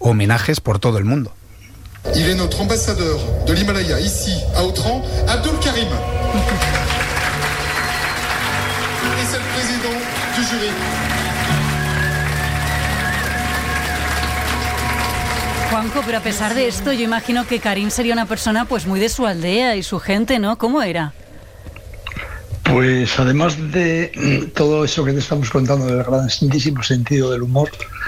homenajes por todo el mundo. Il est notre ambassadeur de l'Himalaya ici à Autran, Abdul Karim. Et c'est le président du jury. Juanjo, pero a pesar de esto, yo imagino que Karim sería una persona pues muy de su aldea y su gente, ¿no? ¿Cómo era? Pues además de todo eso que te estamos contando del grandísimo sentido del humor,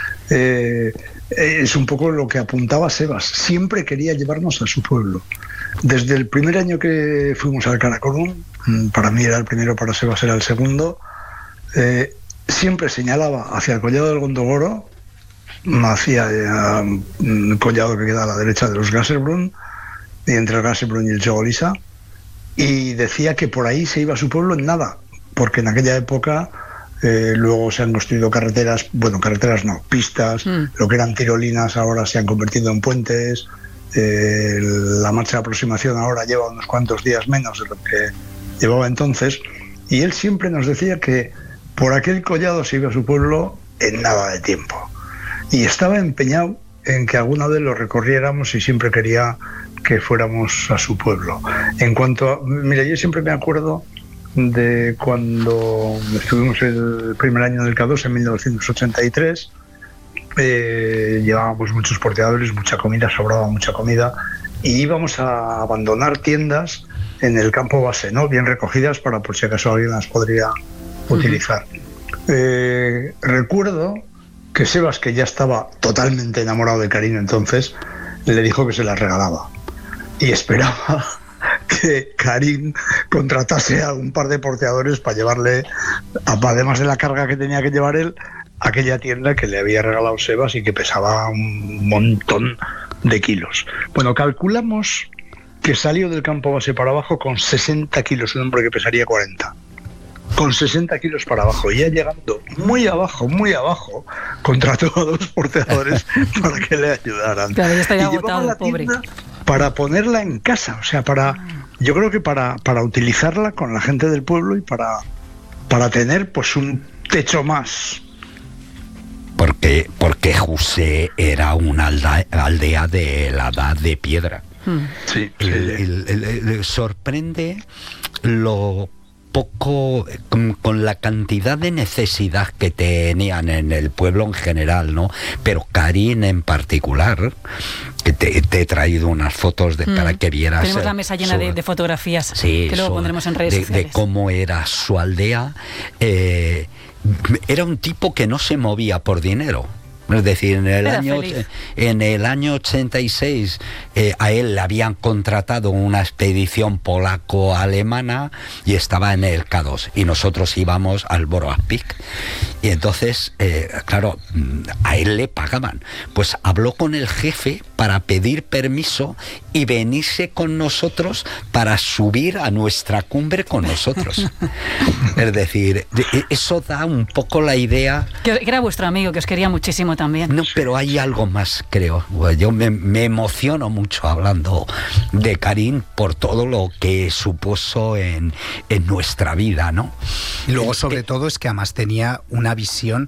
es un poco lo que apuntaba Sebas. Siempre quería llevarnos a su pueblo. Desde el primer año que fuimos al Karakorum, para mí era el primero, para Sebas era el segundo, siempre señalaba hacia el collado del Gondogoro, hacia el collado que queda a la derecha de los Gasserbrunn, y entre el Gasserbrunn y el Jogolisa, y decía que por ahí se iba a su pueblo en nada, porque en aquella época luego se han construido carreteras, bueno, carreteras no, pistas, lo que eran tirolinas ahora se han convertido en puentes, la marcha de aproximación ahora lleva unos cuantos días menos de lo que llevaba entonces, y él siempre nos decía que por aquel collado se iba a su pueblo en nada de tiempo. Y estaba empeñado en que alguna vez lo recorriéramos y siempre quería que fuéramos a su pueblo. En cuanto a... Mira, yo siempre me acuerdo de cuando estuvimos el primer año del K2 en 1983. Llevábamos muchos porteadores, mucha comida, sobraba mucha comida, y íbamos a abandonar tiendas en el campo base, ¿no? Bien recogidas para por si acaso alguien las podría utilizar. Recuerdo que Sebas, que ya estaba totalmente enamorado de Karim entonces, le dijo que se las regalaba. Y esperaba que Karim contratase a un par de porteadores para llevarle, además de la carga que tenía que llevar él, aquella tienda que le había regalado Sebas y que pesaba un montón de kilos. Bueno, calculamos que salió del campo base para abajo con 60 kilos, un hombre que pesaría 40. Con 60 kilos para abajo, y ya llegando muy abajo, contrató a dos porteadores para que le ayudaran. Claro, ya está y agotado, la pobre. Para ponerla en casa, o sea, yo creo que para utilizarla con la gente del pueblo y para tener pues un techo más. Porque José era una aldea de la edad de piedra. Sí. Sorprende lo poco, con la cantidad de necesidad que tenían en el pueblo en general, ¿no? Pero Karim en particular, que te he traído unas fotos para que vieras. Tenemos la mesa llena de fotografías, sí, que luego pondremos en redes sociales. De cómo era su aldea. Era un tipo que no se movía por dinero. Es decir, en el año 86 a él le habían contratado una expedición polaco-alemana y estaba en el K2 y nosotros íbamos al Borough Peak. Y entonces, claro, a él le pagaban. Pues habló con el jefe para pedir permiso y venirse con nosotros para subir a nuestra cumbre con nosotros. Es decir, eso da un poco la idea... Que era vuestro amigo, que os quería muchísimo también. No, pero hay algo más, creo. Yo me emociono mucho hablando de Karim por todo lo que supuso en nuestra vida, ¿no? Y luego, sobre todo, es que además tenía una visión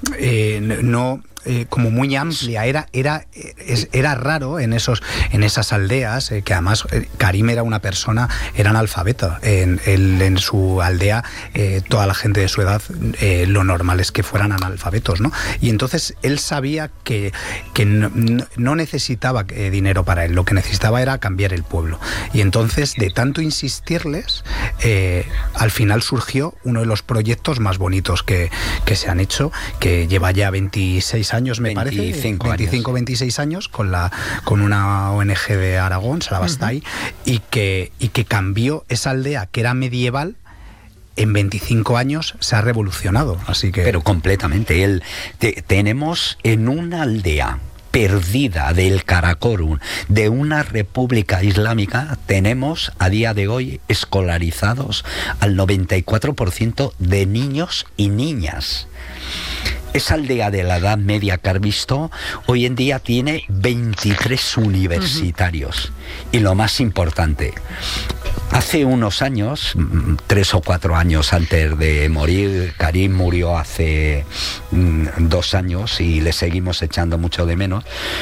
como muy amplia. Era raro en esas aldeas, que además Karim era una persona, era analfabeto. En su aldea toda la gente de su edad, lo normal es que fueran analfabetos, ¿no? Y entonces él sabía que no necesitaba dinero para él, lo que necesitaba era cambiar el pueblo. Y entonces, de tanto insistirles, al final surgió uno de los proyectos más bonitos que se han hecho, que lleva ya 26 años, me parece, 26 años, con una ONG de Aragón, Sarabastay, y que cambió esa aldea que era medieval. En 25 años se ha revolucionado, así que... Pero completamente. Tenemos en una aldea perdida del Karakorum, de una república islámica, tenemos a día de hoy escolarizados al 94% de niños y niñas. Esa aldea de la Edad Media que has visto, hoy en día tiene 23 universitarios. Y lo más importante, hace unos años, 3 o 4 años antes de morir, Karim murió hace 2 años y le seguimos echando mucho de menos,